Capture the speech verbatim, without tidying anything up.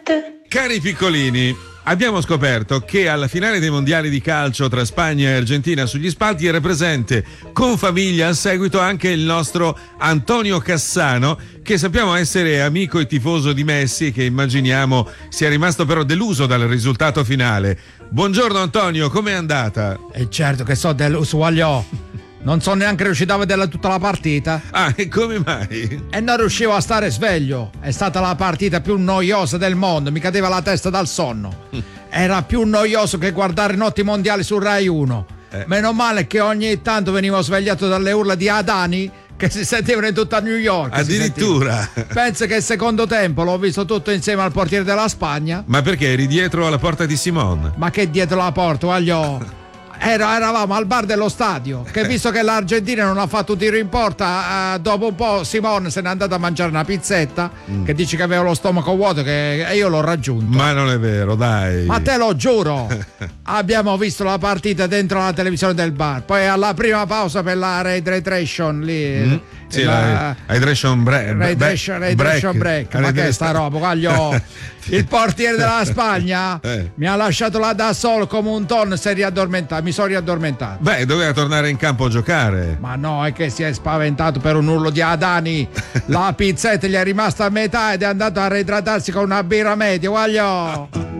Cari piccolini, abbiamo scoperto che alla finale dei mondiali di calcio tra Spagna e Argentina sugli spalti era presente con famiglia al seguito anche il nostro Antonio Cassano, che sappiamo essere amico e tifoso di Messi e che immaginiamo sia rimasto però deluso dal risultato finale. Buongiorno Antonio, com'è andata? E certo che so deluso, voglio. Non sono neanche riuscito a vedere tutta la partita. Ah, e come mai? E non riuscivo a stare sveglio. È stata la partita più noiosa del mondo. Mi cadeva la testa dal sonno. Era più noioso che guardare Notti Mondiali su Rai uno. Eh. Meno male che ogni tanto venivo svegliato dalle urla di Adani che si sentivano in tutta New York. Addirittura. Penso che il secondo tempo l'ho visto tutto insieme al portiere della Spagna. Ma perché eri dietro alla porta di Simone? Ma che dietro la porta, voglio. Era, eravamo al bar dello stadio, che visto che l'Argentina non ha fatto un tiro in porta, eh, dopo un po' Simone se n'è andato a mangiare una pizzetta, mm. che dice che aveva lo stomaco vuoto, che e io l'ho raggiunto. Ma non è vero, dai. Ma te lo giuro. Abbiamo visto la partita dentro la televisione del bar, poi alla prima pausa per la hydration lì, mm. sì, la, la hydration break, hydration, hydration break. break. Ma che è sta roba, voglio. Il portiere della Spagna eh. mi ha lasciato là da solo come un tonno, si è riaddormentato, mi sono riaddormentato. Beh, doveva tornare in campo a giocare. Ma no, è che si è spaventato per un urlo di Adani. La pizzetta gli è rimasta a metà ed è andato a reidratarsi con una birra media, voglio.